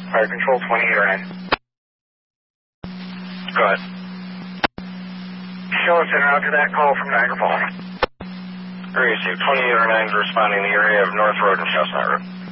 Fire Control 2809. Go ahead. Show us in out to that call from Niagara Falls. Received. 2809 is responding to the area of North Road and Chestnut Road.